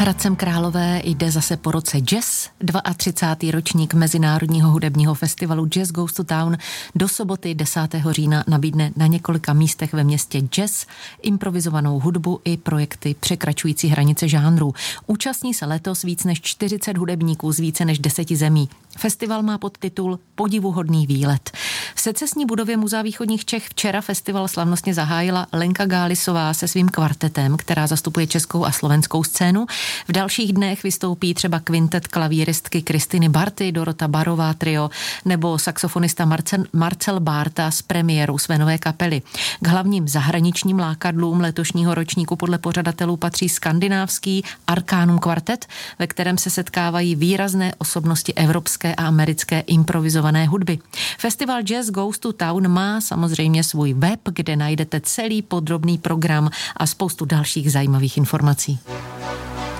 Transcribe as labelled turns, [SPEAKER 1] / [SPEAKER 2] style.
[SPEAKER 1] Hradcem Králové jde zase po roce jazz. 32. ročník Mezinárodního hudebního festivalu Jazz Goes to Town do soboty 10. října nabídne na několika místech ve městě jazz, improvizovanou hudbu i projekty překračující hranice žánrů. Účastní se letos víc než 40 hudebníků z více než 10 zemí. Festival má podtitul Podivuhodný výlet. V secesní budově Muzea východních Čech včera festival slavnostně zahájila Lenka Gálisová se svým kvartetem, která zastupuje českou a slovenskou scénu. V dalších dnech vystoupí třeba kvintet klavíristky Kristiny Barty, Dorota Barová trio nebo saxofonista Marcel Bárta z premiérou své nové kapely. K hlavním zahraničním lákadlům letošního ročníku podle pořadatelů patří skandinávský Arcanum kvartet, ve kterém se setkávají výrazné osobnosti evropské a americké improvizované hudby. Festival Jazz Goes to Town má samozřejmě svůj web, kde najdete celý podrobný program a spoustu dalších zajímavých informací.